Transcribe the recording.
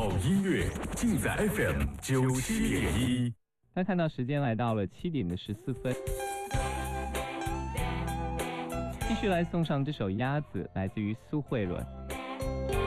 好音乐尽在 FM97.1。 那看到时间来到了7点14分，继续来送上这首《鸭子》，来自于苏慧伦。